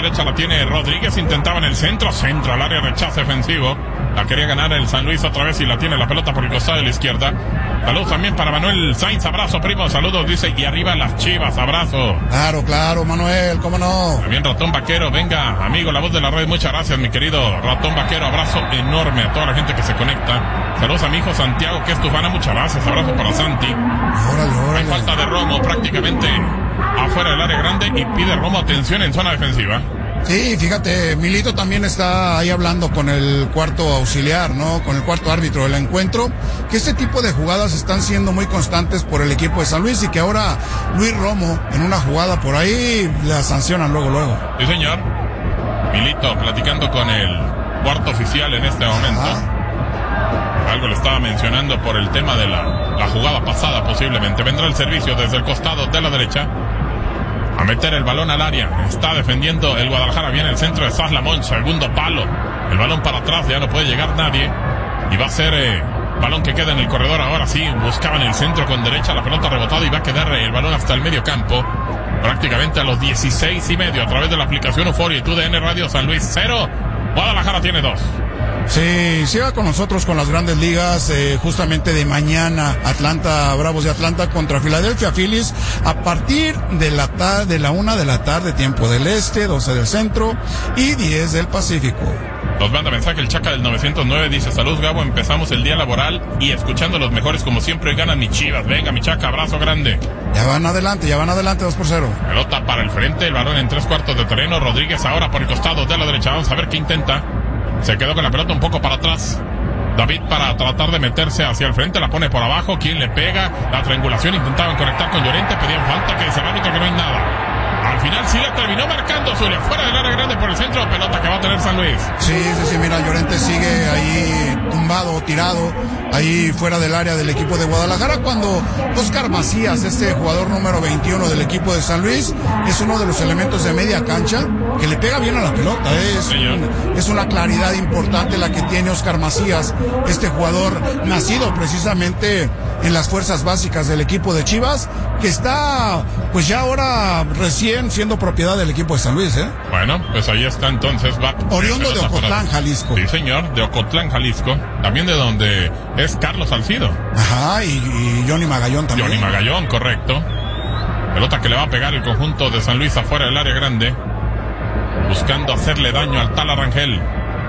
derecha la tiene Rodríguez, intentaba en el centro al área, rechazo defensivo. La quería ganar el San Luis otra vez y la tiene la pelota por el costado de la izquierda. Saludos también para Manuel Sainz, abrazo primo, saludos, dice, y arriba las Chivas, abrazo. Claro, Manuel, cómo no. También Ratón Vaquero, venga, amigo, la voz de la red, muchas gracias, mi querido Ratón Vaquero, abrazo enorme a toda la gente que se conecta. Saludos a mi hijo Santiago, que es tufana, muchas gracias, abrazo para Santi. Órale. Hay falta de Romo prácticamente afuera del área grande y pide Romo atención en zona defensiva. Sí, fíjate, Milito también está ahí hablando con el cuarto auxiliar, ¿no? Con el cuarto árbitro del encuentro, que este tipo de jugadas están siendo muy constantes por el equipo de San Luis y que ahora Luis Romo, en una jugada por ahí, la sancionan luego. Sí, señor. Milito platicando con el cuarto oficial en este momento. Algo le estaba mencionando por el tema de la jugada pasada, posiblemente. Vendrá el servicio desde el costado de la derecha a meter el balón al área. Está defendiendo el Guadalajara bien el centro de Saslamón, segundo palo. El balón para atrás, ya no puede llegar nadie. Y va a ser balón que queda en el corredor. Ahora sí, buscaban el centro con derecha, la pelota rebotada y va a quedar el balón hasta el medio campo. Prácticamente a los 16:30 a través de la aplicación Euforia y TUDN Radio. San Luis 0, Guadalajara tiene 2. Sí, siga con nosotros con las grandes ligas, justamente de mañana, Bravos de Atlanta contra Philadelphia Phillies, a partir de la 1 de la tarde, tiempo del este, 12 del centro y 10 del Pacífico. Nos manda mensaje el Chaca del 909, dice, salud Gabo, empezamos el día laboral y escuchando los mejores como siempre, ganan mis Chivas. Venga mi Chaca, abrazo grande. Ya van adelante, 2-0. Pelota para el frente, el balón en 3/4 de terreno, Rodríguez ahora por el costado de la derecha, vamos a ver qué intenta. Se quedó con la pelota un poco para atrás. David para tratar de meterse hacia el frente, la pone por abajo. ¿Quién le pega? La triangulación, intentaban conectar con Llorente, pedían falta, que dice el árbitro que no hay nada. Al final sí la terminó marcando Zulia, fuera del área grande por el centro, pelota que va a tener San Luis. Sí, mira, Llorente sigue ahí tumbado, tirado, ahí fuera del área del equipo de Guadalajara, cuando Oscar Macías, este jugador número 21 del equipo de San Luis, es uno de los elementos de media cancha que le pega bien a la pelota. Es una claridad importante la que tiene Oscar Macías, este jugador nacido precisamente en las fuerzas básicas del equipo de Chivas, que está pues ya ahora recién siendo propiedad del equipo de San Luis, Bueno, pues ahí está entonces. Oriundo de Ocotlán, Jalisco. Sí, señor, de Ocotlán, Jalisco. También de donde es Carlos Salcido. Ajá, y Johnny Magallón también. Johnny Magallón, correcto. Pelota que le va a pegar el conjunto de San Luis afuera del área grande, buscando hacerle daño al Tala Rangel.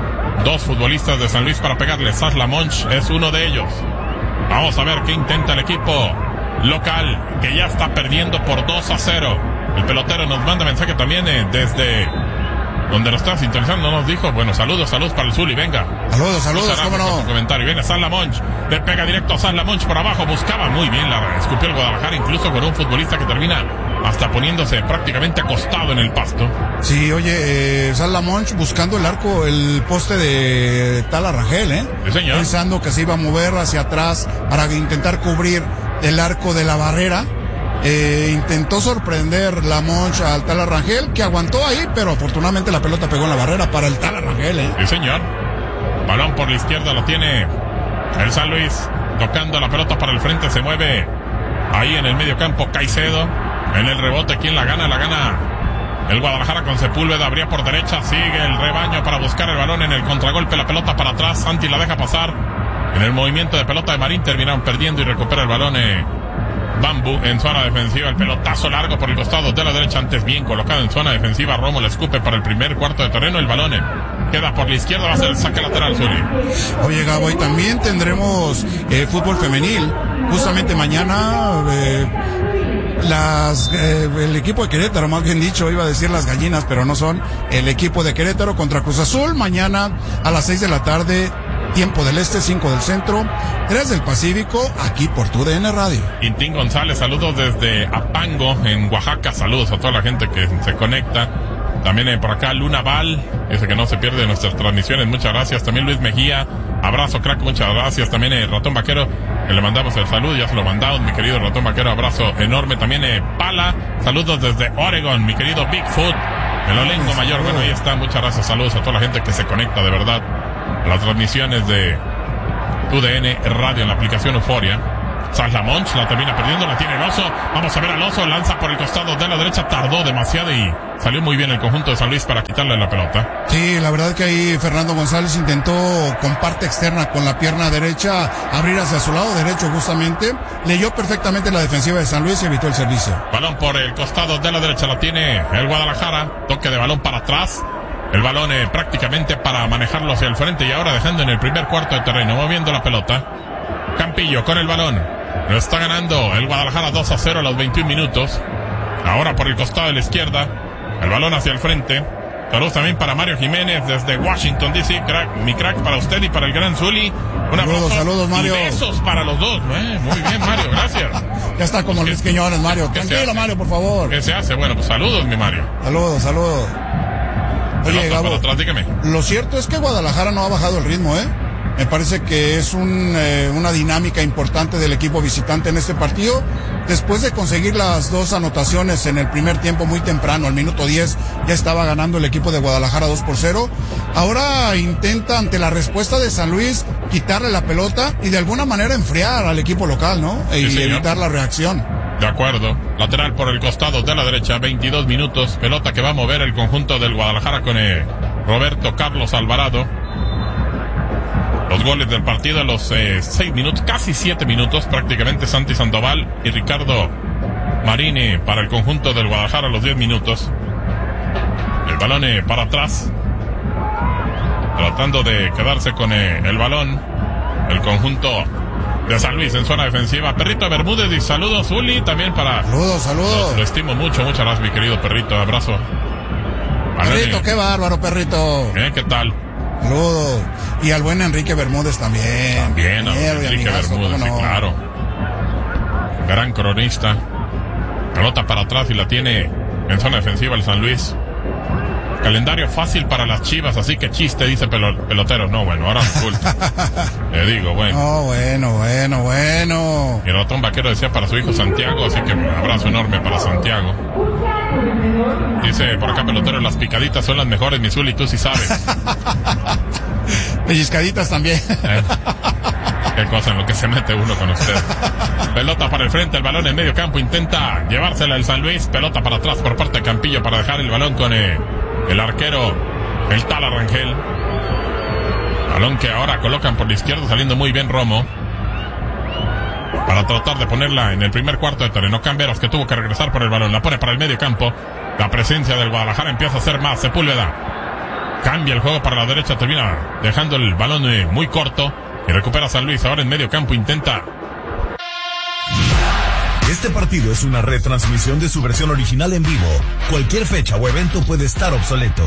2 futbolistas de San Luis para pegarle. Saslamón es uno de ellos. Vamos a ver qué intenta el equipo local, que ya está perdiendo por 2-0. El pelotero nos manda mensaje también desde donde nos está sintonizando, nos dijo, bueno, saludos para el Zuli, venga. Saludos, cómo no. Comentario. Viene Saslamón, le pega directo a Saslamón por abajo, buscaba muy bien, la escupió el Guadalajara, incluso con un futbolista que termina hasta poniéndose prácticamente acostado en el pasto. Sí, oye, Saslamón buscando el poste de Tala Rangel, Sí, señor. Pensando que se iba a mover hacia atrás para intentar cubrir el arco de la barrera. Intentó sorprender la Monch al Tala Rangel, que aguantó ahí, pero afortunadamente la pelota pegó en la barrera para el Tala Rangel, Sí, señor. Balón por la izquierda lo tiene el San Luis, tocando la pelota para el frente, se mueve ahí en el medio campo Caicedo. En el rebote, ¿quién la gana? La gana el Guadalajara con Sepúlveda, abría por derecha, sigue el rebaño para buscar el balón en el contragolpe, la pelota para atrás, Santi la deja pasar. En el movimiento de pelota de Marín terminaron perdiendo y recupera el balón Bambu en zona defensiva, el pelotazo largo por el costado de la derecha, antes bien colocado en zona defensiva, Romo le escupe para el primer cuarto de terreno, el balón queda por la izquierda, va a ser el saque lateral, Zuli. Oye, Gabo, y también tendremos fútbol femenil, justamente mañana. El equipo de Querétaro, más bien dicho, iba a decir las gallinas, pero no son, el equipo de Querétaro contra Cruz Azul, mañana a las 6 de la tarde, tiempo del este, 5 del centro, 3 del Pacífico, aquí por TUDN Radio. Quintín González, saludos desde Apango, en Oaxaca, saludos a toda la gente que se conecta. También por acá Luna Val, dice que no se pierde nuestras transmisiones, muchas gracias. También Luis Mejía, abrazo crack, muchas gracias. También Ratón Vaquero, que le mandamos el saludo, ya se lo mandamos, mi querido Ratón Vaquero, abrazo enorme. También Pala, saludos desde Oregon, mi querido Bigfoot, el Olengo Mayor, bueno, ahí está, muchas gracias, saludos a toda la gente que se conecta, de verdad, a las transmisiones de TUDN Radio en la aplicación Euforia. Sallamons la termina perdiendo, la tiene el Oso. Vamos a ver al Oso, lanza por el costado de la derecha, tardó demasiado y salió muy bien el conjunto de San Luis para quitarle la pelota. Sí, la verdad que ahí Fernando González intentó con parte externa, con la pierna derecha, abrir hacia su lado derecho justamente. Leyó perfectamente la defensiva de San Luis y evitó el servicio. Balón por el costado de la derecha, la tiene el Guadalajara. Toque de balón para atrás. El balón prácticamente para manejarlo hacia el frente y ahora dejando en el primer cuarto de terreno, moviendo la pelota. Campillo con el balón. Lo está ganando el Guadalajara 2-0 a los 21 minutos. Ahora por el costado de la izquierda. El balón hacia el frente. Saludos también para Mario Jiménez desde Washington DC. Mi crack para usted y para el gran Zuli. Un abrazo. Saludos, Mario. Y besos para los dos. Muy bien, Mario, gracias. Ya está como Luis Quiñones, Mario. Tranquilo, Mario, por favor. ¿Qué se hace? Bueno, pues saludos, mi Mario. Saludos. Oye, Gabo, atrás, dígame. Lo cierto es que Guadalajara no ha bajado el ritmo, ¿eh? Me parece que es una dinámica importante del equipo visitante en este partido. Después de conseguir las 2 anotaciones en el primer tiempo muy temprano, al minuto 10, ya estaba ganando el equipo de Guadalajara 2-0. Ahora intenta, ante la respuesta de San Luis, quitarle la pelota y de alguna manera enfriar al equipo local, ¿no? Y evitar la reacción. De acuerdo. Lateral por el costado de la derecha, 22 minutos. Pelota que va a mover el conjunto del Guadalajara con Roberto Carlos Alvarado. Los goles del partido a los 6 minutos, casi 7 minutos, prácticamente Santi Sandoval y Ricardo Marini para el conjunto del Guadalajara a los 10 minutos. El balón para atrás, tratando de quedarse con el balón, el conjunto de San Luis en zona defensiva. Perrito Bermúdez y saludos, Zuli, también para... Saludos. Lo estimo mucho, muchas gracias, mi querido Perrito, abrazo. Perrito, qué bárbaro, Perrito. ¿Qué tal? Saludos. Y al buen Enrique Bermúdez también. También, Enrique Bermúdez, sí, claro. Gran cronista. Pelota para atrás y la tiene en zona defensiva el San Luis. Calendario fácil para las Chivas, así que chiste, dice pelotero. No, bueno, ahora resulta. Le digo, bueno. No, bueno. Y el ratón vaquero decía para su hijo Santiago, así que un abrazo enorme para Santiago. Dice por acá pelotero, las picaditas son las mejores, mi Zuli, tú sí sabes. Pellizcaditas también. Qué cosa en lo que se mete uno con usted. Pelota para el frente, el balón en medio campo, intenta llevársela el San Luis. Pelota para atrás por parte de Campillo para dejar el balón con el arquero, el Tala Rangel. Balón que ahora colocan por la izquierda, saliendo muy bien Romo, para tratar de ponerla en el primer cuarto de terreno. Camberos, que tuvo que regresar por el balón, la pone para el medio campo. La presencia del Guadalajara empieza a ser más. Sepúlveda cambia el juego para la derecha, termina dejando el balón muy corto y recupera San Luis. Ahora en medio campo intenta. Este partido es una retransmisión de su versión original en vivo. Cualquier fecha o evento puede estar obsoleto.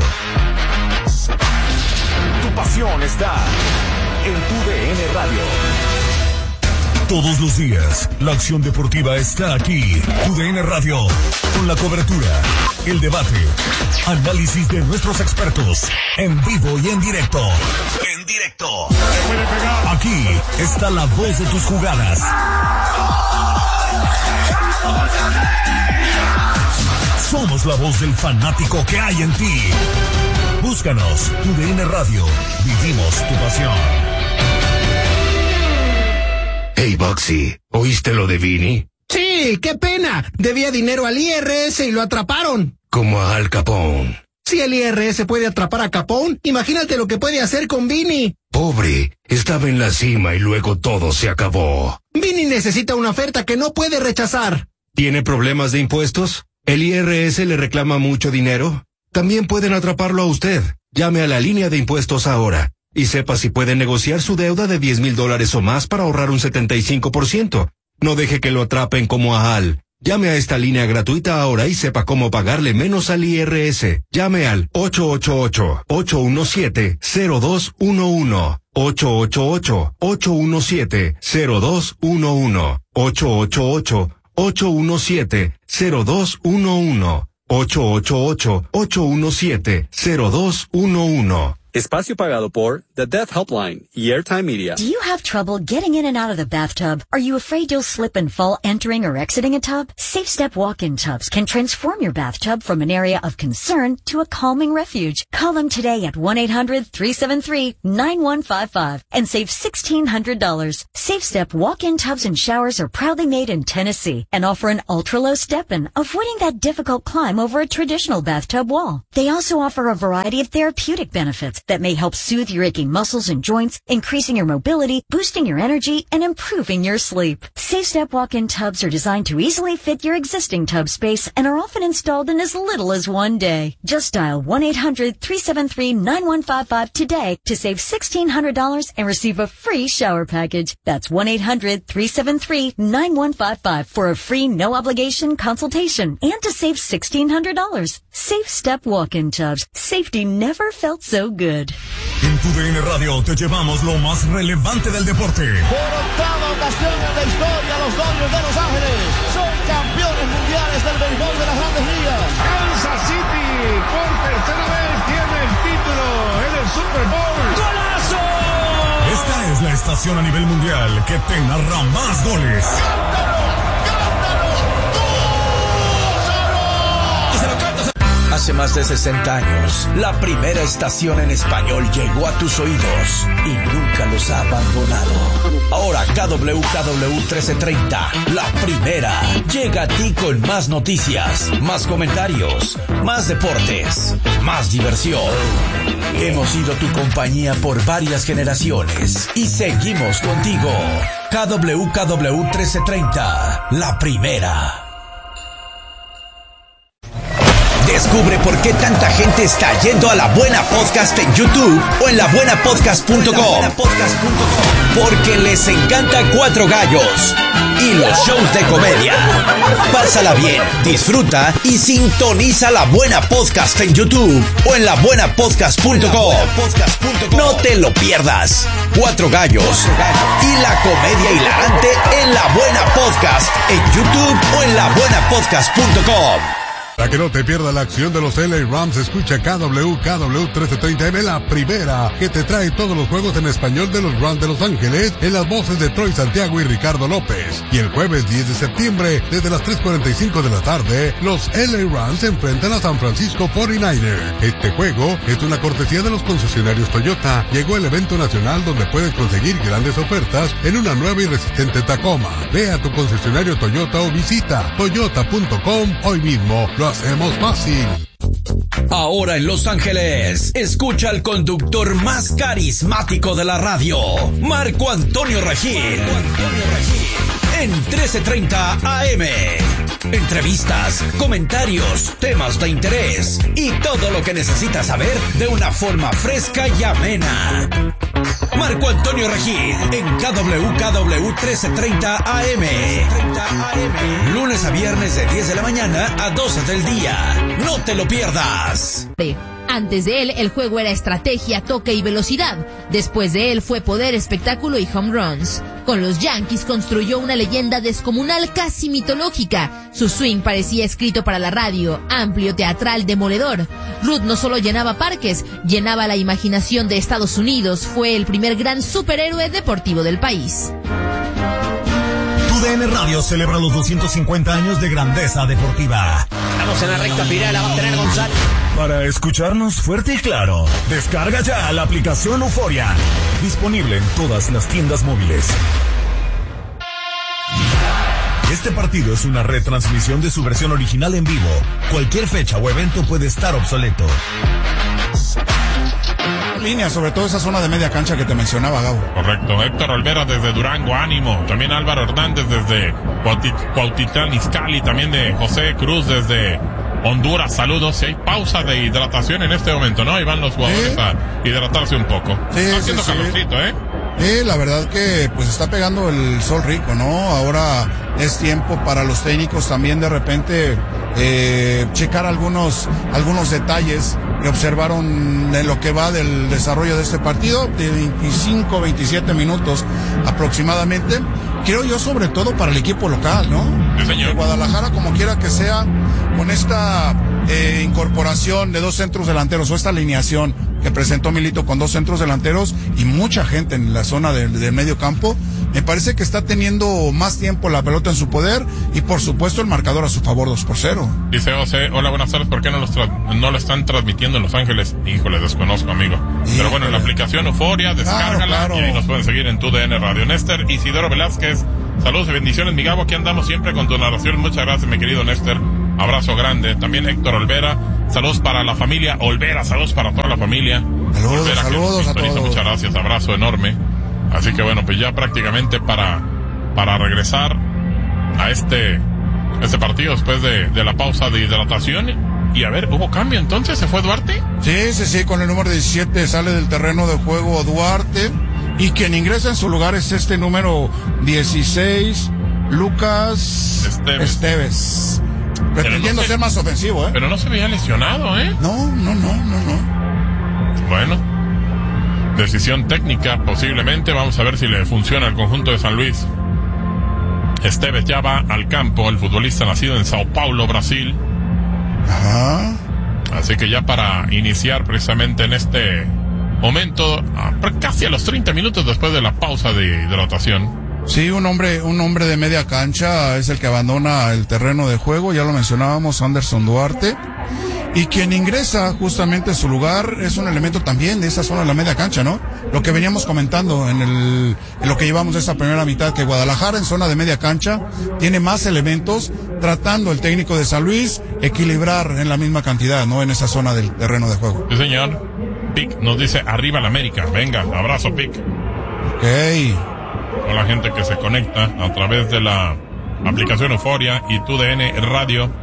Tu pasión está en tu DN Radio. Todos los días, la acción deportiva está aquí. Tu DN Radio, con la cobertura, el debate, análisis de nuestros expertos, en vivo y en directo. Aquí está la voz de tus jugadas. Somos la voz del fanático que hay en ti. Búscanos, Tu DN Radio. Vivimos tu pasión. Hey, Boxy, ¿oíste lo de Vini? Sí, qué pena. Debía dinero al IRS y lo atraparon. Como a Al Capone. Si el IRS puede atrapar a Capone, imagínate lo que puede hacer con Vini. Pobre, estaba en la cima y luego todo se acabó. Vini necesita una oferta que no puede rechazar. ¿Tiene problemas de impuestos? ¿El IRS le reclama mucho dinero? También pueden atraparlo a usted. Llame a la línea de impuestos ahora y sepa si puede negociar su deuda de $10,000 o más para ahorrar un 75%. No deje que lo atrapen como a Al. Llame a esta línea gratuita ahora y sepa cómo pagarle menos al IRS. Llame al 888-817-0211. 888-817-0211. 888-817-0211. 888-817-0211. Espacio pagado por the Death Helpline, y Airtime Media. Do you have trouble getting in and out of the bathtub? Are you afraid you'll slip and fall entering or exiting a tub? Safe Step walk-in tubs can transform your bathtub from an area of concern to a calming refuge. Call them today at 1-800-373-9155 and save $1,600. Safe Step walk-in tubs and showers are proudly made in Tennessee and offer an ultra-low step-in, avoiding that difficult climb over a traditional bathtub wall. They also offer a variety of therapeutic benefits that may help soothe your aching muscles and joints, increasing your mobility, boosting your energy, and improving your sleep. Safe Step walk-in tubs are designed to easily fit your existing tub space and are often installed in as little as one day. Just dial 1-800-373-9155 today to save $1,600 and receive a free shower package. That's 1-800-373-9155 for a free no-obligation consultation and to save $1,600. Safe Step walk-in tubs. Safety never felt so good. En tu DN Radio te llevamos lo más relevante del deporte. Por octava ocasión en la historia, los Dodgers de Los Ángeles son campeones mundiales del béisbol de las Grandes Ligas. Kansas City por tercera vez tiene el título en el Super Bowl. ¡Golazo! Esta es la estación a nivel mundial que te narra más goles. Hace más de 60 años, la primera estación en español llegó a tus oídos y nunca los ha abandonado. Ahora KWKW 1330, la primera, llega a ti con más noticias, más comentarios, más deportes, más diversión. Hemos sido tu compañía por varias generaciones y seguimos contigo. KWKW 1330, la primera. Descubre por qué tanta gente está yendo a La Buena Podcast en YouTube o en labuenapodcast.com. Porque les encanta Cuatro Gallos y los shows de comedia. Pásala bien, disfruta y sintoniza La Buena Podcast en YouTube o en labuenapodcast.com. No te lo pierdas. Cuatro Gallos y la comedia hilarante en La Buena Podcast en YouTube o en labuenapodcast.com. Para que no te pierda la acción de los LA Rams, escucha KWKW 1330M, la primera, que te trae todos los juegos en español de los Rams de Los Ángeles, en las voces de Troy Santiago y Ricardo López. Y el jueves 10 de septiembre, desde las 3:45 de la tarde, los LA Rams se enfrentan a San Francisco 49ers. Este juego es una cortesía de los concesionarios Toyota. Llegó el evento nacional donde puedes conseguir grandes ofertas en una nueva y resistente Tacoma. Ve a tu concesionario Toyota o visita toyota.com hoy mismo. Lo hacemos fácil. Ahora en Los Ángeles, escucha al conductor más carismático de la radio, Marco Antonio Regil. En 1330 AM. Entrevistas, comentarios, temas de interés y todo lo que necesitas saber de una forma fresca y amena. Marco Antonio Regil en KWKW 1330 AM. Lunes a viernes de 10 de la mañana a 12 del día. No te lo pierdas. Antes de él, el juego era estrategia, toque y velocidad. Después de él fue poder, espectáculo y home runs. Con los Yankees construyó una leyenda descomunal, casi mitológica. Su swing parecía escrito para la radio, amplio, teatral, demoledor. Ruth no solo llenaba parques, llenaba la imaginación de Estados Unidos. Fue el primer gran superhéroe deportivo del país. TUDN Radio celebra los 250 años de grandeza deportiva. Estamos en la recta final, la va a tener González. Para escucharnos fuerte y claro, descarga ya la aplicación Euforia. Disponible en todas las tiendas móviles. Este partido es una retransmisión de su versión original en vivo. Cualquier fecha o evento puede estar obsoleto. Línea, sobre todo esa zona de media cancha que te mencionaba, Gabo. Correcto. Héctor Olvera desde Durango, ánimo. También Álvaro Hernández desde Cuautitlán Izcalli. También de José Cruz desde Honduras, saludos. Si hay pausa de hidratación en este momento, ¿no? Y van los jugadores a hidratarse un poco. Sí, está haciendo calorcito, Sí, la verdad que pues está pegando el sol rico, ¿no? Ahora es tiempo para los técnicos también de repente checar algunos detalles que observaron en lo que va del desarrollo de este partido, de 25, 27 minutos aproximadamente. Creo yo sobre todo para el equipo local, ¿no? Sí, señor. De Guadalajara, como quiera que sea, con esta incorporación de dos centros delanteros o esta alineación que presentó Milito con dos centros delanteros y mucha gente en la zona del medio campo, me parece que está teniendo más tiempo la pelota en su poder y por supuesto el marcador a su favor 2-0. Dice José, hola, buenas tardes, ¿por qué no lo están transmitiendo en Los Ángeles? Híjole, desconozco, amigo. Pero bueno, en la aplicación Euforia, descárgala, claro. Y ahí nos pueden seguir en TUDN Radio. Néstor Isidoro Velázquez, saludos y bendiciones, mi Gabo, aquí andamos siempre con tu narración, muchas gracias, mi querido Néstor, abrazo grande. También Héctor Olvera, saludos para la familia Olvera, saludos para toda la familia. Saludos a todos. Muchas gracias, abrazo enorme. Así que bueno, pues ya prácticamente para regresar a este partido después de la pausa de hidratación. Y a ver, ¿hubo cambio entonces? ¿Se fue Duarte? Sí, con el número 17 sale del terreno de juego Duarte. Y quien ingresa en su lugar es este número 16, Lucas Esteves. Pretendiendo ser más ofensivo, Pero no se veía lesionado, No. Bueno, decisión técnica posiblemente, vamos a ver si le funciona al conjunto de San Luis. Esteves ya va al campo, el futbolista nacido en Sao Paulo, Brasil. Ajá. Así que ya para iniciar precisamente en este momento, casi a los 30 minutos después de la pausa de hidratación. Sí, un hombre de media cancha es el que abandona el terreno de juego, ya lo mencionábamos, Anderson Duarte. Y quien ingresa justamente en su lugar es un elemento también de esa zona de la media cancha, ¿no? Lo que veníamos comentando en lo que llevamos de esta primera mitad, que Guadalajara en zona de media cancha tiene más elementos, tratando el técnico de San Luis equilibrar en la misma cantidad, ¿no? En esa zona del terreno de juego. Sí, señor. Pic nos dice, arriba la América. Venga, abrazo, Pic. Ok. A la gente que se conecta a través de la aplicación Euforia y TUDN Radio.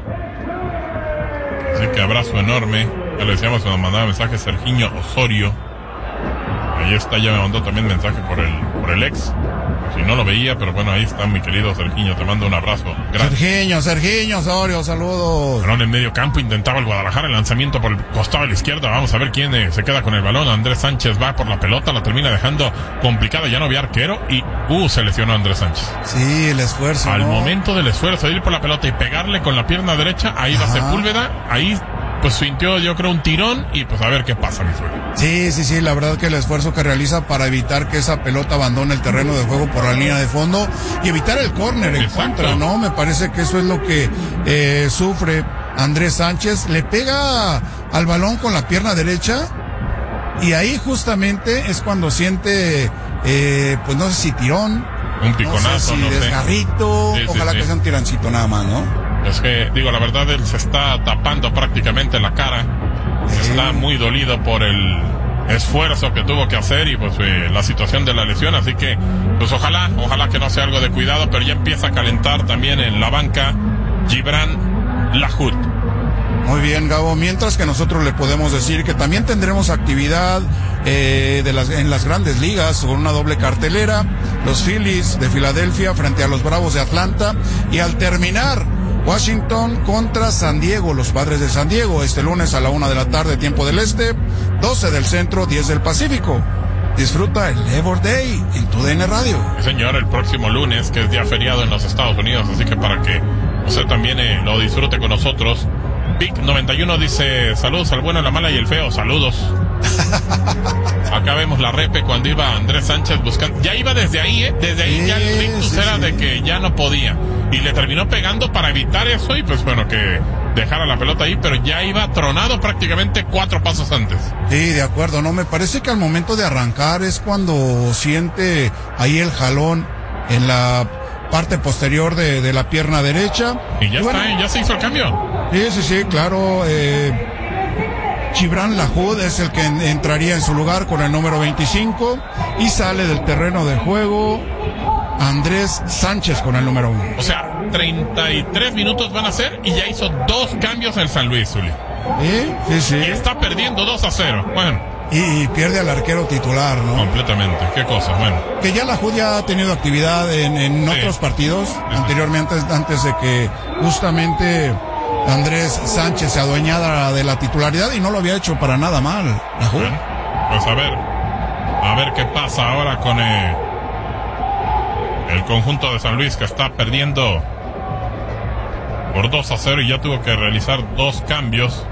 Así que abrazo enorme. Ya le decíamos que nos mandaba mensaje Sergiño Osorio. Ahí está, ya me mandó también mensaje por el ex. Si no lo veía, pero bueno, ahí está mi querido Sergiño, te mando un abrazo. Gracias. Sergiño Osorio, saludos. Balón en medio campo, intentaba el Guadalajara el lanzamiento por el costado de la izquierda. Vamos a ver quién se queda con el balón. Andrés Sánchez va por la pelota, la termina dejando complicada, ya no había arquero y se lesionó Andrés Sánchez. Sí, el esfuerzo. Al momento del esfuerzo de ir por la pelota y pegarle con la pierna derecha, ahí va Sepúlveda, ahí pues sintió yo creo un tirón y pues a ver qué pasa, mi suegro. Sí, la verdad que el esfuerzo que realiza para evitar que esa pelota abandone el terreno de juego por la línea de fondo y evitar el córner en contra, ¿no? Me parece que eso es lo que sufre Andrés Sánchez, le pega al balón con la pierna derecha y ahí justamente es cuando siente, pues no sé si tirón, un piconazo, no sé si desgarrito, ojalá que sea un tirancito nada más, ¿no? Es que, digo, la verdad, él se está tapando prácticamente la cara. Está muy dolido por el esfuerzo que tuvo que hacer y pues la situación de la lesión. Así que, pues ojalá que no sea algo de cuidado, pero ya empieza a calentar también en la banca Gibran Lahoud. Muy bien, Gabo. Mientras que nosotros le podemos decir que también tendremos actividad en las grandes ligas con una doble cartelera. Los Phillies de Filadelfia frente a los Bravos de Atlanta. Y al terminar, Washington contra San Diego, los Padres de San Diego, este lunes a la 1 de la tarde, tiempo del este, 12 del centro, 10 del Pacífico. Disfruta el Labor Day en TUDN Radio. Sí, señor, el próximo lunes, que es día feriado en los Estados Unidos, así que para que usted también lo disfrute con nosotros. Pic 91 dice, saludos al bueno, la mala y el feo, saludos. Acá vemos la repe cuando iba Andrés Sánchez buscando, ya iba desde ahí, desde ahí ya el rictus era de que ya no podía. Y le terminó pegando para evitar eso y pues bueno, que dejara la pelota ahí, pero ya iba tronado prácticamente 4 pasos antes. Sí, de acuerdo, no, me parece que al momento de arrancar es cuando siente ahí el jalón en la parte posterior de la pierna derecha. Y ya está, ya se hizo el cambio. Sí, claro, Gibran Lahoud es el que entraría en su lugar con el número 25 y sale del terreno de juego Andrés Sánchez con el número 1. O sea, 33 minutos van a ser y ya hizo 2 cambios en San Luis, Zuli. Sí. Y está perdiendo 2-0. Bueno. Y pierde al arquero titular, ¿no? Completamente. Qué cosa, bueno. Que ya Lahoud ya ha tenido actividad en otros partidos anteriormente, antes de que justamente Andrés Sánchez se adueñara de la titularidad y no lo había hecho para nada mal, Lahoud. Bueno, pues a ver qué pasa ahora con el conjunto de San Luis, que está perdiendo por 2-0 y ya tuvo que realizar 2 cambios.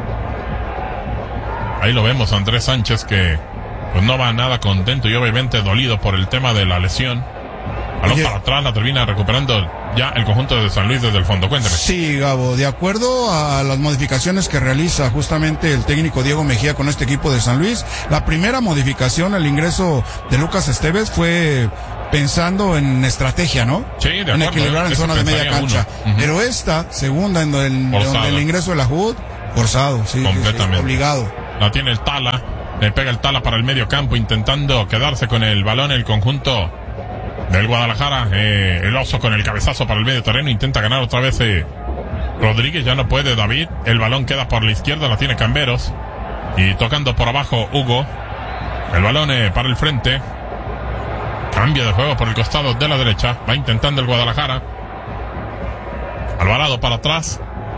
Ahí lo vemos, Andrés Sánchez, que pues no va nada contento y obviamente dolido por el tema de la lesión. Balón para atrás, la termina recuperando ya el conjunto de San Luis desde el fondo. Cuénteme. Sí, Gabo, de acuerdo a las modificaciones que realiza justamente el técnico Diego Mejía con este equipo de San Luis, la primera modificación, el ingreso de Lucas Esteves, fue pensando en estrategia, ¿no? Sí, de acuerdo. En equilibrar en zona de media cancha. Pero esta, segunda, en el ingreso de la Hood, forzado, sí. Completamente. Sí, obligado. La tiene el Tala, le pega el Tala para el medio campo, intentando quedarse con el balón el conjunto del Guadalajara. El Oso con el cabezazo para el medio terreno, intenta ganar otra vez Rodríguez, ya no puede David, el balón queda por la izquierda, la tiene Camberos, y tocando por abajo Hugo, el balón para el frente, cambio de juego por el costado de la derecha, va intentando el Guadalajara, Alvarado para atrás,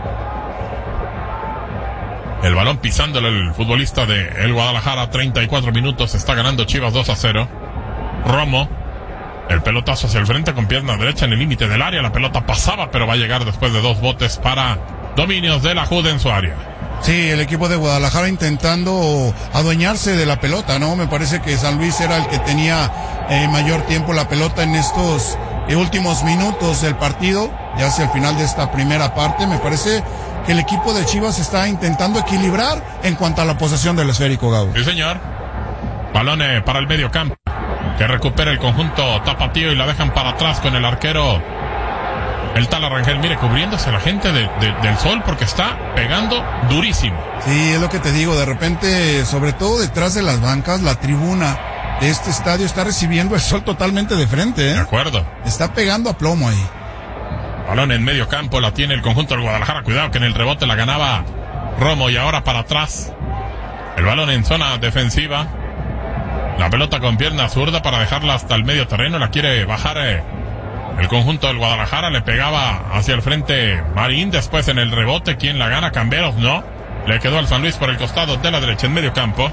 el balón pisándole el futbolista de el Guadalajara. 34 minutos, está ganando Chivas 2-0. Romo, el pelotazo hacia el frente con pierna derecha en el límite del área. La pelota pasaba, pero va a llegar después de 2 botes para dominios de la Hood en su área. Sí, el equipo de Guadalajara intentando adueñarse de la pelota, ¿no? Me parece que San Luis era el que tenía mayor tiempo la pelota en estos últimos minutos del partido, ya hacia el final de esta primera parte. Me parece que el equipo de Chivas está intentando equilibrar en cuanto a la posesión del esférico, Gabo. Sí, señor. Balón para el medio campo, que recupera el conjunto tapatío y la dejan para atrás con el arquero, el Tala Rangel. Mire, cubriéndose la gente del sol porque está pegando durísimo. Sí, es lo que te digo, de repente, sobre todo detrás de las bancas, la tribuna de este estadio está recibiendo el sol totalmente de frente, ¿eh? De acuerdo. Está pegando a plomo ahí. Balón en medio campo, la tiene el conjunto del Guadalajara. Cuidado que en el rebote la ganaba Romo y ahora para atrás. El balón en zona defensiva. La pelota con pierna zurda para dejarla hasta el medio terreno. La quiere bajar el conjunto del Guadalajara. Le pegaba hacia el frente Marín. Después en el rebote, ¿quién la gana? Camberos, no. Le quedó al San Luis por el costado de la derecha en medio campo.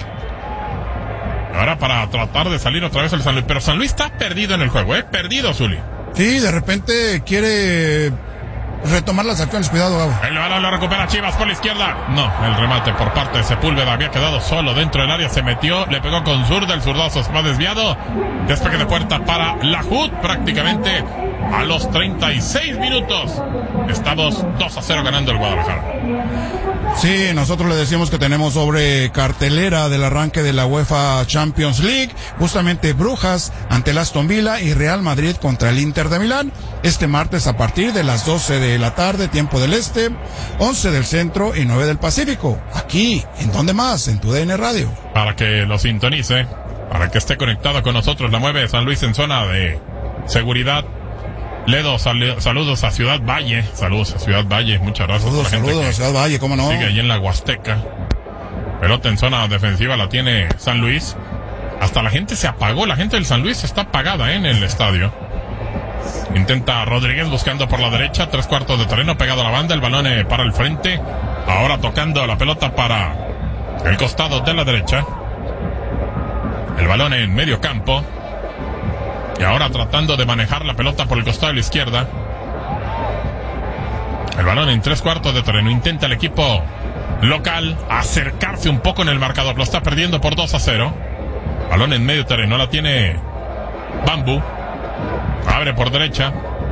Ahora para tratar de salir otra vez el San Luis. Pero San Luis está perdido en el juego, perdido, Zuli. Sí, de repente quiere retomar las acciones. Cuidado, Gabo. El balón lo recupera Chivas por la izquierda. No, el remate por parte de Sepúlveda. Había quedado solo dentro del área. Se metió, le pegó con zurda. El zurdazo va desviado. Despegue de puerta para la Hood. Prácticamente a los 36 minutos. Está 2-0 ganando el Guadalajara. Sí, nosotros le decimos que tenemos sobre cartelera del arranque de la UEFA Champions League, justamente Brujas ante el Aston Villa y Real Madrid contra el Inter de Milán, este martes a partir de las 12 de la tarde, tiempo del este, 11 del centro y 9 del Pacífico. Aquí, ¿en dónde más? En tu DN Radio. Para que lo sintonice, para que esté conectado con nosotros, la mueve San Luis en zona de seguridad. Ledo, saludos a Ciudad Valle. Saludos a Ciudad Valle. Muchas gracias. Saludos a Ciudad Valle, cómo no. Sigue ahí en la Huasteca. Pelota en zona defensiva la tiene San Luis. Hasta la gente se apagó. La gente del San Luis está apagada en el estadio. Intenta Rodríguez buscando por la derecha. 3/4 de terreno pegado a la banda. El balón para el frente. Ahora tocando la pelota para el costado de la derecha. El balón en medio campo. Y ahora tratando de manejar la pelota por el costado de la izquierda. El balón en 3/4 de terreno. Intenta el equipo local acercarse un poco en el marcador. Lo está perdiendo por 2-0. Balón en medio terreno. La tiene Bambú. Abre por derecha.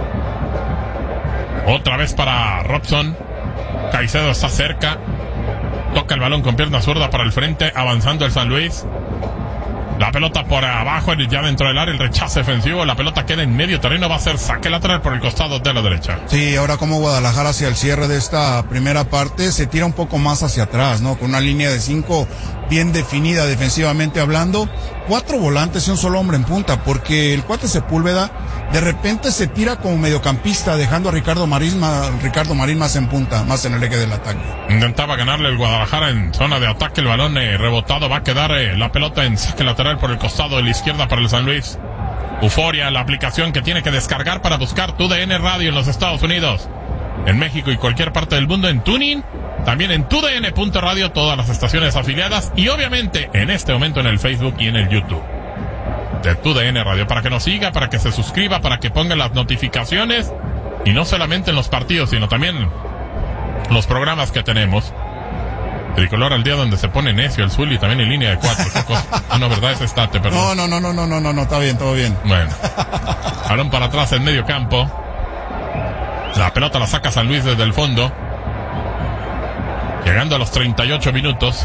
Otra vez para Robson. Caicedo está cerca. Toca el balón con pierna zurda para el frente. Avanzando el San Luis. La pelota por abajo, ya dentro del área, el rechazo defensivo. La pelota queda en medio terreno. Va a ser saque lateral por el costado de la derecha. Sí, ahora como Guadalajara hacia el cierre de esta primera parte se tira un poco más hacia atrás, ¿no? Con una línea de 5 bien definida defensivamente hablando. 4 volantes y un solo hombre en punta, porque el cuate Sepúlveda de repente se tira como mediocampista, dejando a Ricardo Marín más en punta, más en el eje del ataque. Intentaba ganarle el Guadalajara en zona de ataque. El balón rebotado. Va a quedar la pelota en saque lateral por el costado de la izquierda para el San Luis. Euforia, la aplicación que tiene que descargar para buscar tu DN Radio en los Estados Unidos, en México y cualquier parte del mundo, en Tuning, también en tudn.radio, todas las estaciones afiliadas, y obviamente en este momento en el Facebook y en el YouTube de TUDN Radio, para que nos siga, para que se suscriba, para que ponga las notificaciones Y no solamente en los partidos, sino también los programas que tenemos. Tricolor al día donde se pone necio el Zuli, también en línea de 4. Ah, no, ¿verdad? Es Estate, perdón. No, está bien, todo bien. Bueno. Balón para atrás en medio campo. La pelota la saca San Luis desde el fondo. Llegando a los 38 minutos.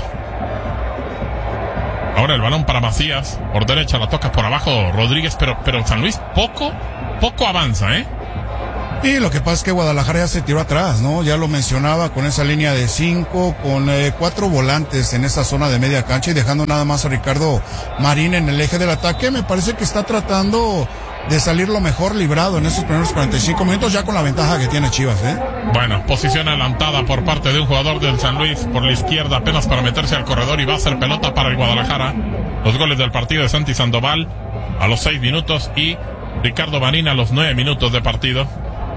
Ahora el balón para Macías. Por derecha la toca por abajo Rodríguez, pero San Luis poco avanza, ¿eh? Y lo que pasa es que Guadalajara ya se tiró atrás, ¿no? Ya lo mencionaba con esa línea de 5, con 4 volantes en esa zona de media cancha y dejando nada más a Ricardo Marín en el eje del ataque. Me parece que está tratando de salir lo mejor librado en esos primeros 45 minutos, ya con la ventaja que tiene Chivas, ¿eh? Bueno, posición adelantada por parte de un jugador del San Luis por la izquierda, apenas para meterse al corredor, y va a ser pelota para el Guadalajara. Los goles del partido de Santi Sandoval a los 6 minutos y Ricardo Marín a los 9 minutos de partido.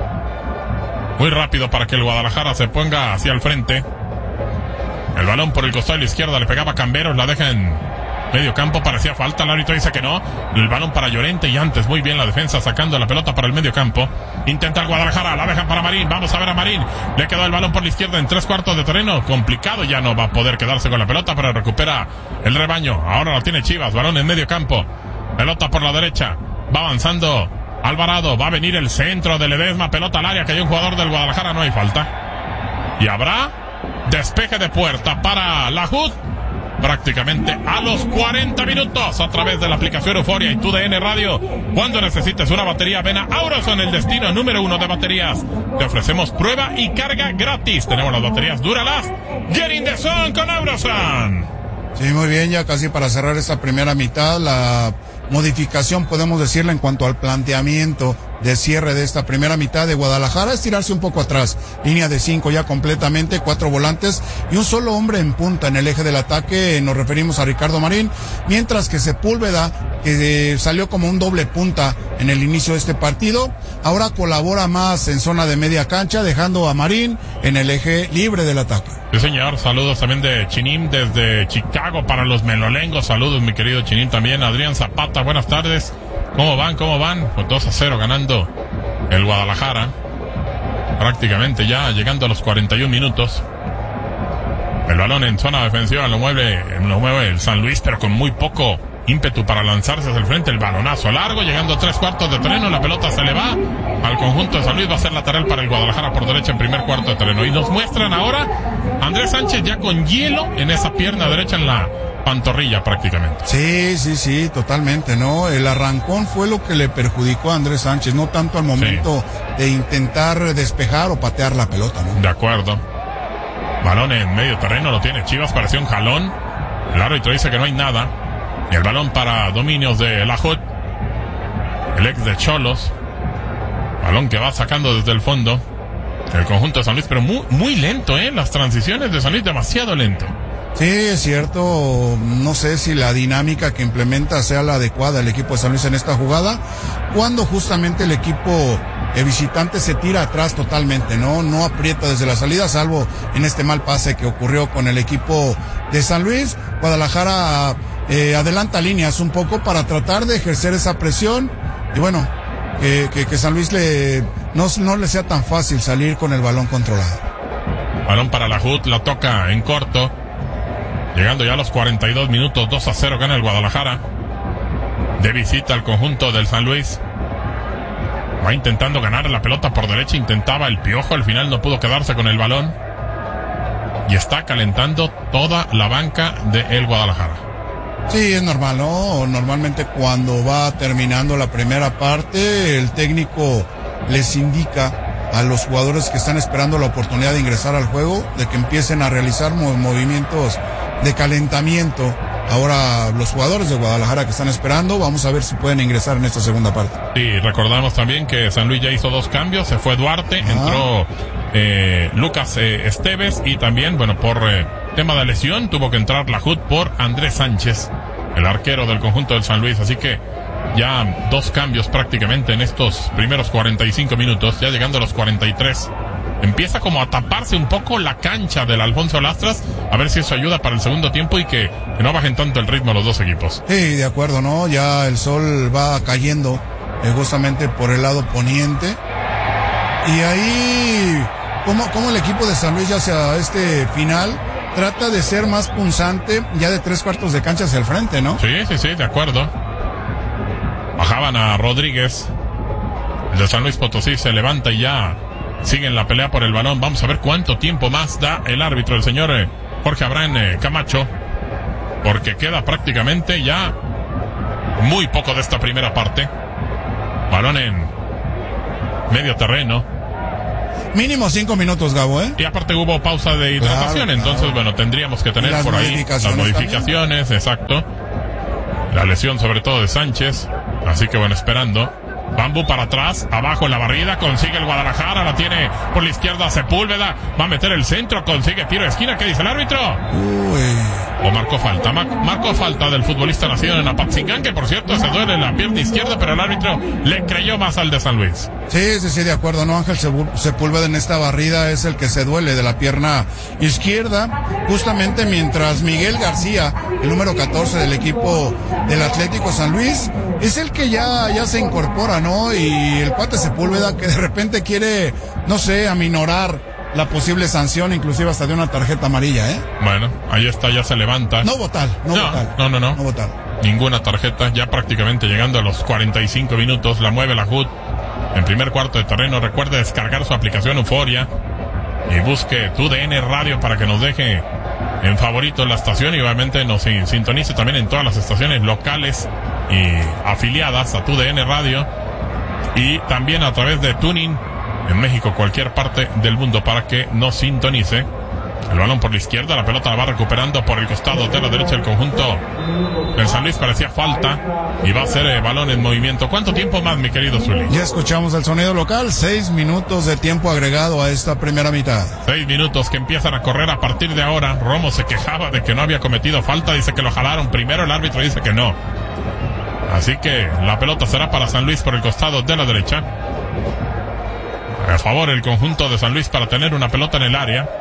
Muy rápido para que el Guadalajara se ponga hacia el frente. El balón por el costado de la izquierda le pegaba a Camberos, la deja en medio campo, parecía falta, el árbitro dice que no. El balón para Llorente y antes muy bien la defensa sacando la pelota para el medio campo. Intenta el Guadalajara, la dejan para Marín, vamos a ver a Marín. Le quedó el balón por la izquierda en 3/4 de terreno, complicado, ya no va a poder quedarse con la pelota, pero recupera el rebaño. Ahora la tiene Chivas, balón en medio campo. Pelota por la derecha, va avanzando Alvarado, va a venir el centro de Ledesma, pelota al área, que hay un jugador del Guadalajara, no hay falta. Y habrá despeje de puerta para la HUD, prácticamente a los 40 minutos, a través de la aplicación Euforia y TUDN Radio. Cuando necesites una batería, ven a Auroson, el destino número 1 de baterías. Te ofrecemos prueba y carga gratis. Tenemos las baterías Duralast. Get in the zone con Auroson. Sí, muy bien, ya casi para cerrar esta primera mitad, la modificación, podemos decirle, en cuanto al planteamiento de cierre de esta primera mitad de Guadalajara, es tirarse un poco atrás, línea de 5 ya completamente, 4 volantes y un solo hombre en punta en el eje del ataque. Nos referimos a Ricardo Marín, mientras que Sepúlveda, que salió como un doble punta en el inicio de este partido, ahora colabora más en zona de media cancha, dejando a Marín en el eje libre del ataque. Sí, señor, saludos también de Chinim desde Chicago para los melolengos. Saludos, mi querido Chinim, también Adrián Zapata, buenas tardes. ¿Cómo van? Pues 2-0 ganando el Guadalajara, prácticamente ya llegando a los 41 minutos. El balón en zona defensiva lo mueve el San Luis, pero con muy poco ímpetu para lanzarse hacia el frente. El balonazo largo, llegando a 3/4 de terreno, la pelota se le va al conjunto de San Luis, va a ser lateral para el Guadalajara por derecha en primer cuarto de terreno. Y nos muestran ahora Andrés Sánchez ya con hielo en esa pierna derecha, en la pantorrilla prácticamente. Sí, totalmente, ¿no? El arrancón fue lo que le perjudicó a Andrés Sánchez, no tanto al momento de intentar despejar o patear la pelota, ¿no? De acuerdo. Balón en medio terreno, lo tiene Chivas, pareció un jalón. El árbitro dice que no hay nada. Y el balón para dominios de la HUD, el ex de Xolos. Balón que va sacando desde el fondo el conjunto de San Luis, pero muy lento, las transiciones de San Luis, demasiado lento. Sí, es cierto, no sé si la dinámica que implementa sea la adecuada el equipo de San Luis en esta jugada, cuando justamente el equipo visitante se tira atrás totalmente, no aprieta desde la salida, salvo en este mal pase que ocurrió con el equipo de San Luis. Guadalajara adelanta líneas un poco para tratar de ejercer esa presión, y bueno, que San Luis no le sea tan fácil salir con el balón controlado. Balón para la HUD, la toca en corto. Llegando ya a los 42 minutos, 2-0 gana el Guadalajara. De visita al conjunto del San Luis. Va intentando ganar la pelota por derecha, intentaba el Piojo, al final no pudo quedarse con el balón. Y está calentando toda la banca del Guadalajara. Sí, es normal, ¿no? Normalmente cuando va terminando la primera parte, el técnico les indica a los jugadores que están esperando la oportunidad de ingresar al juego, de que empiecen a realizar movimientos de calentamiento. Ahora los jugadores de Guadalajara que están esperando, vamos a ver si pueden ingresar en esta segunda parte. Sí, recordamos también que San Luis ya hizo 2 cambios, se fue Duarte, entró Lucas Esteves, y también, por tema de lesión, tuvo que entrar la HUD por Andrés Sánchez, el arquero del conjunto del San Luis, así que ya 2 cambios prácticamente en estos primeros 45 minutos, ya llegando a los 43. Empieza como a taparse un poco la cancha del Alfonso Lastras, a ver si eso ayuda para el segundo tiempo y que no bajen tanto el ritmo los dos equipos. Sí, de acuerdo, ¿no? Ya el sol va cayendo justamente por el lado poniente. Y ahí, como el equipo de San Luis ya hacia este final trata de ser más punzante ya de 3/4 de cancha hacia el frente, ¿no? Sí, de acuerdo. Bajaban a Rodríguez. El de San Luis Potosí se levanta y ya siguen la pelea por el balón. Vamos a ver cuánto tiempo más da el árbitro, el señor Jorge Abraham Camacho, porque queda prácticamente ya muy poco de esta primera parte. Balón en medio terreno. Mínimo 5 minutos, Gabo, ¿eh? Y aparte hubo pausa de hidratación, claro, entonces, bueno, tendríamos que tener por ahí las modificaciones, también. Exacto. La lesión sobre todo de Sánchez. Así que bueno, esperando. Bambú para atrás, abajo en la barrida, consigue el Guadalajara, la tiene por la izquierda Sepúlveda, va a meter el centro, consigue tiro de esquina. ¿Qué dice el árbitro? O marcó falta, marcó falta del futbolista nacido en Apatzingán, que por cierto se duele la pierna izquierda, pero el árbitro le creyó más al de San Luis. Sí, de acuerdo, ¿no? Ángel Sepúlveda en esta barrida es el que se duele de la pierna izquierda, justamente mientras Miguel García, el número 14 del equipo del Atlético San Luis, es el que ya se incorpora, ¿no? Y el cuate Sepúlveda que de repente quiere, no sé, aminorar la posible sanción, inclusive hasta de una tarjeta amarilla, ¿eh? Bueno, ahí está, ya se levanta. No votar. No votar. Ninguna tarjeta, ya prácticamente llegando a los 45 minutos, la mueve la HUD en primer cuarto de terreno. Recuerde descargar su aplicación Euforia y busque TUDN Radio para que nos deje en favorito la estación y obviamente nos sintonice también en todas las estaciones locales y afiliadas a TUDN Radio y también a través de Tuning en México, cualquier parte del mundo, para que nos sintonice. El balón por la izquierda, la pelota la va recuperando por el costado de la derecha el conjunto del San Luis. Parecía falta y va a ser balón en movimiento. ¿Cuánto tiempo más, mi querido Zuli? Ya escuchamos el sonido local, 6 minutos de tiempo agregado a esta primera mitad. 6 minutos que empiezan a correr a partir de ahora. Romo se quejaba de que no había cometido falta, dice que lo jalaron primero, el árbitro dice que no. Así que la pelota será para San Luis por el costado de la derecha. A favor el conjunto de San Luis para tener una pelota en el área.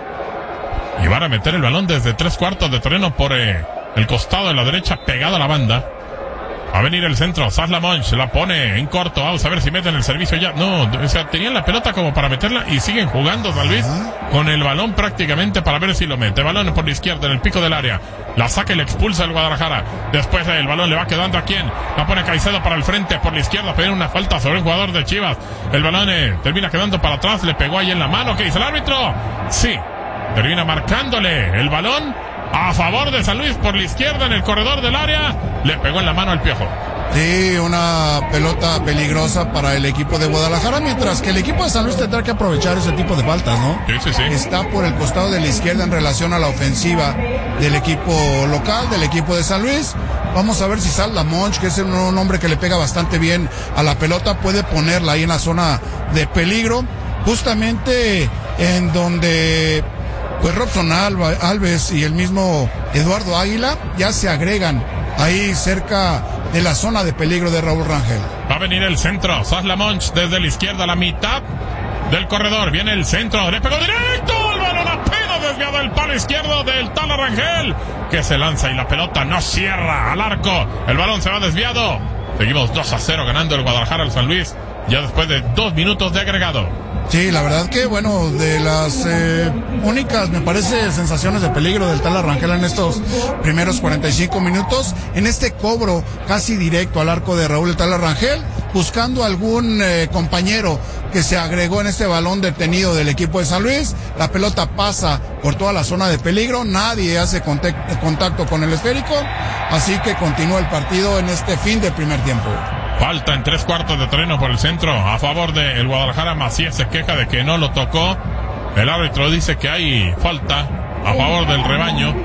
Y van a meter el balón desde 3/4 de terreno por el costado de la derecha, pegado a la banda. Va a venir el centro, Sasla Monch la pone en corto. Vamos a ver si meten el servicio ya. No, o sea, tenían la pelota como para meterla y siguen jugando San Luis con el balón prácticamente para ver si lo mete. Balón por la izquierda en el pico del área. La saca y le expulsa el Guadalajara. Después el balón le va quedando a quién. La pone Caicedo para el frente por la izquierda. Pedir una falta sobre un jugador de Chivas. El balón termina quedando para atrás. Le pegó ahí en la mano. ¿Qué dice el árbitro? Sí. Termina marcándole el balón a favor de San Luis por la izquierda en el corredor del área. Le pegó en la mano al Piojo. Sí, una pelota peligrosa para el equipo de Guadalajara, mientras que el equipo de San Luis tendrá que aprovechar ese tipo de faltas, ¿no? Sí. Está por el costado de la izquierda en relación a la ofensiva del equipo local, del equipo de San Luis. Vamos a ver si Sasla Monch, que es un hombre que le pega bastante bien a la pelota, puede ponerla ahí en la zona de peligro, justamente en donde pues Robson Alves y el mismo Eduardo Águila ya se agregan ahí cerca de la zona de peligro de Raúl Rangel. Va a venir el centro, Sasla Monch desde la izquierda, la mitad del corredor, viene el centro, le pegó directo, el balón apenas desviado del palo izquierdo del Tala Rangel, que se lanza y la pelota no cierra al arco, el balón se va desviado. Seguimos 2-0 ganando el Guadalajara al San Luis, ya después de 2 minutos de agregado. Sí, la verdad que, bueno, de las únicas, me parece, sensaciones de peligro del Tala Rangel en estos primeros 45 minutos, en este cobro casi directo al arco de Raúl el Tala Rangel, buscando algún compañero que se agregó en este balón detenido del equipo de San Luis. La pelota pasa por toda la zona de peligro, nadie hace contacto con el esférico, así que continúa el partido en este fin de primer tiempo. Falta en 3/4 de terreno por el centro a favor del Guadalajara. Macías se queja de que no lo tocó. El árbitro dice que hay falta a favor del rebaño.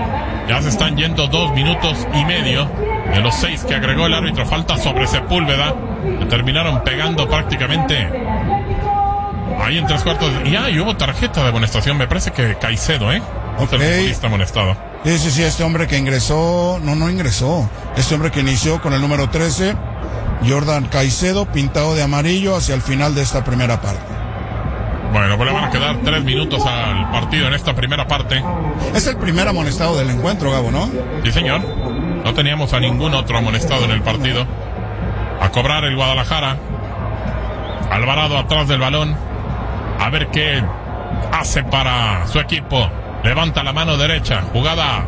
Ya se están yendo 2 minutos y medio de los 6 que agregó el árbitro. Falta sobre Sepúlveda. Le terminaron pegando prácticamente ahí en 3/4. Y hubo tarjeta de amonestación. Me parece que Caicedo, Okay. El futbolista amonestado. Sí, este hombre que ingresó, no ingresó. Este hombre que inició con el número 13, Jordan Caicedo, pintado de amarillo hacia el final de esta primera parte. Bueno, pues le van a quedar 3 minutos al partido en esta primera parte. Es el primer amonestado del encuentro, Gabo, ¿no? Sí, señor. No teníamos a ningún otro amonestado en el partido. A cobrar el Guadalajara. Alvarado atrás del balón. A ver qué hace para su equipo. Levanta la mano derecha. Jugada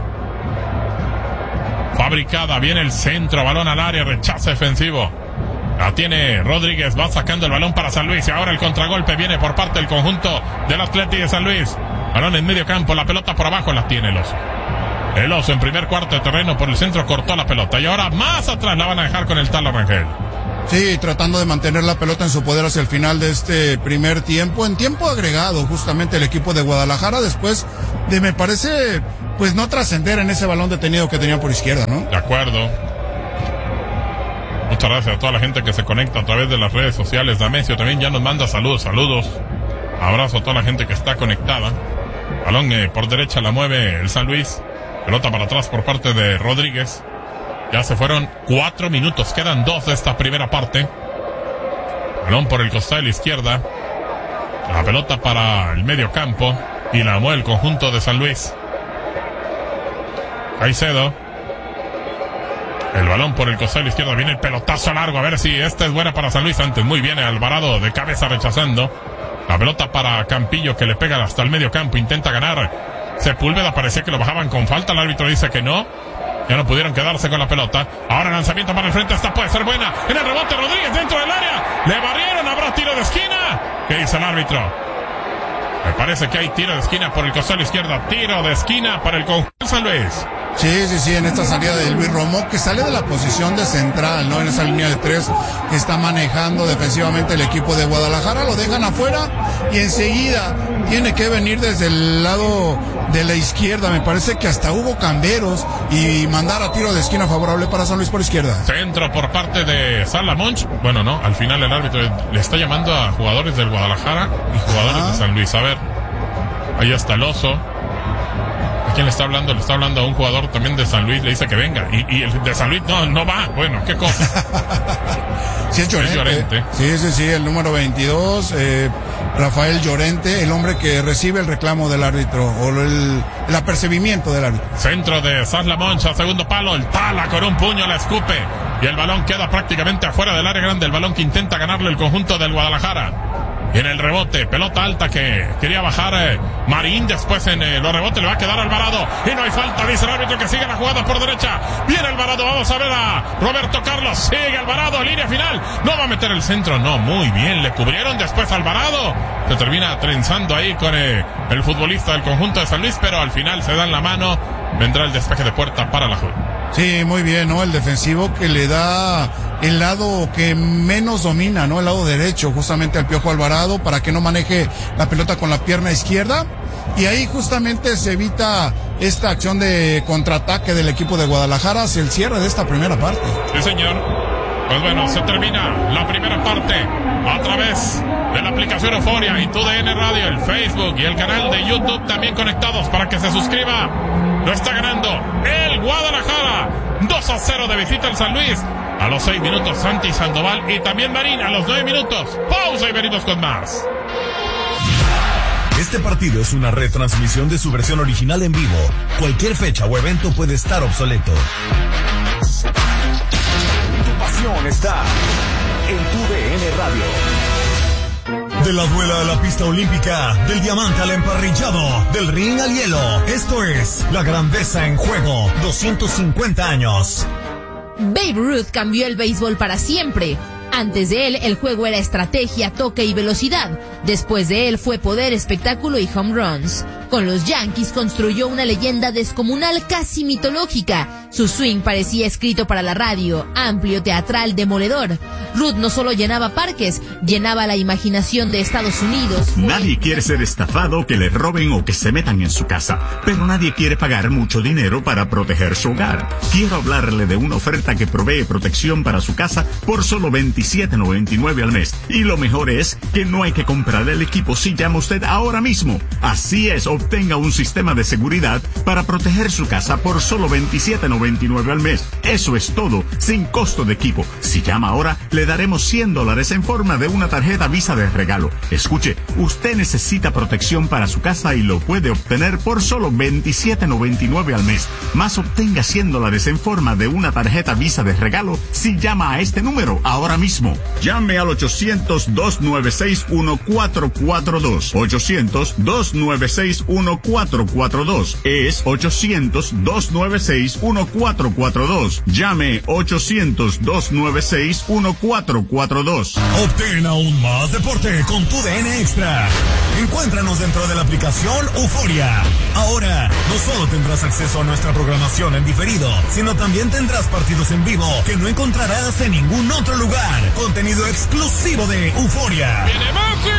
fabricada. Viene el centro. Balón al área. Rechazo defensivo. La tiene Rodríguez. Va sacando el balón para San Luis. Y ahora el contragolpe viene por parte del conjunto del Athletic de San Luis. Balón en medio campo. La pelota por abajo la tiene el Oso. El Oso en primer cuarto de terreno por el centro cortó la pelota. Y ahora más atrás la van a dejar con el Talo Rangel. Sí, tratando de mantener la pelota en su poder hacia el final de este primer tiempo. En tiempo agregado, justamente el equipo de Guadalajara, después de, me parece, pues no trascender en ese balón detenido que tenía por izquierda, ¿no? De acuerdo. Muchas gracias a toda la gente que se conecta a través de las redes sociales. Damesio también ya nos manda saludos. Abrazo a toda la gente que está conectada. Balón por derecha la mueve el San Luis. Pelota para atrás por parte de Rodríguez. Ya se fueron 4 minutos, quedan 2 de esta primera parte. Balón por el costado de la izquierda. La pelota para el medio campo. Y la mueve el conjunto de San Luis. Caicedo. El balón por el costado de la izquierda. Viene el pelotazo largo. A ver si esta es buena para San Luis. Antes muy bien Alvarado de cabeza rechazando. La pelota para Campillo que le pega hasta el medio campo. Intenta ganar Sepúlveda. Parecía que lo bajaban con falta. El árbitro dice que no. Ya no pudieron quedarse con la pelota. Ahora lanzamiento para el frente. Esta puede ser buena. En el rebote Rodríguez dentro del área. Le barrieron. Habrá tiro de esquina. ¿Qué dice el árbitro? Me parece que hay tiro de esquina por el costado de la izquierda. Tiro de esquina para el conjunto de San Luis. Sí, en esta salida de Luis Romo, que sale de la posición de central, ¿no? En esa línea de 3 que está manejando defensivamente el equipo de Guadalajara, lo dejan afuera y enseguida tiene que venir desde el lado de la izquierda. Me parece que hasta hubo camberos y mandar a tiro de esquina favorable para San Luis por izquierda. Centro por parte de Salamonch. Bueno, no, al final el árbitro le está llamando a jugadores del Guadalajara y jugadores de San Luis. A ver, ahí está el Oso. ¿A quién le está hablando? Le está hablando a un jugador también de San Luis, le dice que venga. Y el de San Luis no va. Bueno, qué cosa. Sí, es Llorente. Sí, el número 22, Rafael Llorente, el hombre que recibe el reclamo del árbitro, o el apercibimiento del árbitro. Centro de Sasla Moncha, segundo palo, el Tala con un puño la escupe. Y el balón queda prácticamente afuera del área grande, el balón que intenta ganarle el conjunto del Guadalajara. Y en el rebote, pelota alta que quería bajar Marín, después en los rebotes le va a quedar Alvarado, y no hay falta, dice el árbitro que sigue la jugada por derecha. Viene Alvarado, vamos a ver a Roberto Carlos, sigue Alvarado, línea final, no va a meter el centro, no, muy bien, le cubrieron después Alvarado, se termina trenzando ahí con el futbolista del conjunto de San Luis, pero al final se dan la mano, vendrá el despeje de puerta para la Juve. Sí, muy bien, ¿no? El defensivo que le da el lado que menos domina, ¿no? El lado derecho, justamente al Piojo Alvarado, para que no maneje la pelota con la pierna izquierda. Y ahí justamente se evita esta acción de contraataque del equipo de Guadalajara hacia el cierre de esta primera parte. Sí, señor. Pues bueno, se termina la primera parte a través de la aplicación Euforia y TUDN Radio, el Facebook y el canal de YouTube también conectados para que se suscriba. Lo está ganando el Guadalajara 2-0 de visita al San Luis. A los 6 minutos Santi Sandoval y también Marín a los 9 minutos. Pausa y venimos con más. Este partido es una retransmisión de su versión original en vivo. Cualquier fecha o evento puede estar obsoleto. Tu pasión está en TUDN Radio. De la duela a la pista olímpica, del diamante al emparrillado, del ring al hielo. Esto es La Grandeza en Juego, 250 años. Babe Ruth cambió el béisbol para siempre. Antes de él, el juego era estrategia, toque y velocidad. Después de él fue poder, espectáculo y home runs. Con los Yankees construyó una leyenda descomunal, casi mitológica. Su swing parecía escrito para la radio, amplio, teatral, demoledor. Ruth no solo llenaba parques, llenaba la imaginación de Estados Unidos. Nadie quiere ser estafado, que le roben o que se metan en su casa, pero nadie quiere pagar mucho dinero para proteger su hogar. Quiero hablarle de una oferta que provee protección para su casa por solo $27.99 al mes. Y lo mejor es que no hay que comprar el equipo si llama usted ahora mismo. Así es, obtenga un sistema de seguridad para proteger su casa por solo $27.99 al mes. Eso es todo, sin costo de equipo. Si llama ahora, le daremos $100 en forma de una tarjeta Visa de regalo. Escuche, usted necesita protección para su casa y lo puede obtener por solo $27.99 al mes. Más obtenga $100 en forma de una tarjeta Visa de regalo si llama a este número ahora mismo. Llame al 800-296-1442. 800-296-1442. Es 800-296-1442. Llame 800-296-1442. Obtén aún más deporte con tu DN Extra. Encuéntranos dentro de la aplicación Euforia. Ahora, no solo tendrás acceso a nuestra programación en diferido, sino también tendrás partidos en vivo que no encontrarás en ningún otro lugar. Contenido exclusivo de Euforia. ¡Viene Messi!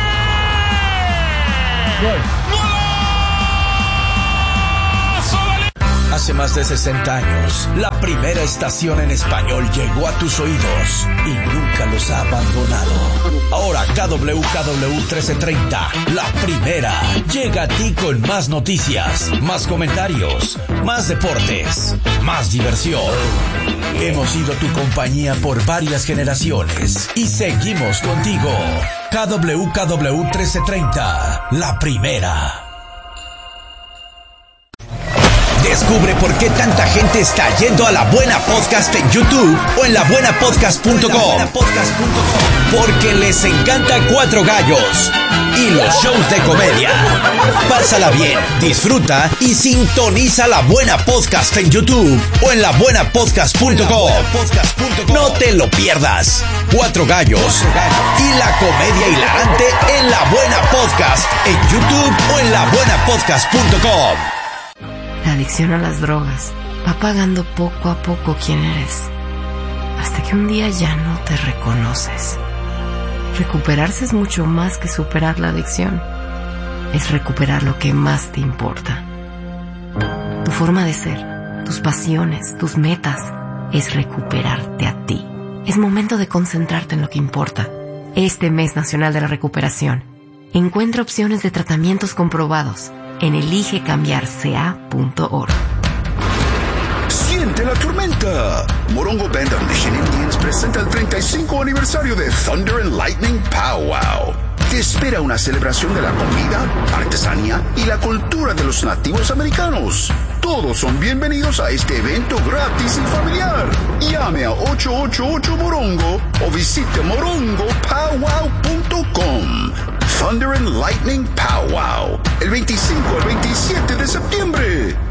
Hace más de 60 años, la primera estación en español llegó a tus oídos y nunca los ha abandonado. Ahora KWKW 1330, la primera, llega a ti con más noticias, más comentarios, más deportes, más diversión. Hemos sido tu compañía por varias generaciones y seguimos contigo. KWKW 1330, la primera. Descubre por qué tanta gente está yendo a La Buena Podcast en YouTube o en labuenapodcast.com. Porque les encanta Cuatro Gallos y los shows de comedia. Pásala bien, disfruta y sintoniza La Buena Podcast en YouTube o en labuenapodcast.com. No te lo pierdas. Cuatro Gallos y la comedia hilarante en La Buena Podcast en YouTube o en labuenapodcast.com. La adicción a las drogas va pagando poco a poco quién eres, hasta que un día ya no te reconoces. Recuperarse es mucho más que superar la adicción. Es recuperar lo que más te importa. Tu forma de ser, tus pasiones, tus metas, es recuperarte a ti. Es momento de concentrarte en lo que importa. Este mes nacional de la recuperación, encuentra opciones de tratamientos comprobados en eligecambiarca.org. Siente la tormenta. Morongo Band of Mission Indians presenta el 35 aniversario de Thunder and Lightning Powwow. Te espera una celebración de la comida, artesanía y la cultura de los nativos americanos. Todos son bienvenidos a este evento gratis y familiar. Llame a 888-MORONGO o visite morongopowwow.com. Thunder and Lightning Powwow, el 25 al 27 de septiembre.